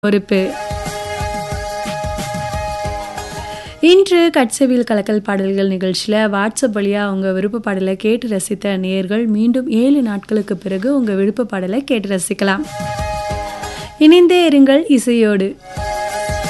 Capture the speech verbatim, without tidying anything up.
பொறுப்பு. இன்று கட்செவியில் கலக்கல் பாடல்கள் நிகழ்ச்சியில் வாட்ஸ்அப் வழியாக உங்கள் விருப்ப பாடலை கேட்டு ரசித்த நேயர்கள் மீண்டும் ஏழு நாட்களுக்கு பிறகு உங்கள் விருப்ப பாடலை கேட்டு ரசிக்கலாம். இணைந்தே இருங்கள் இசையோடு.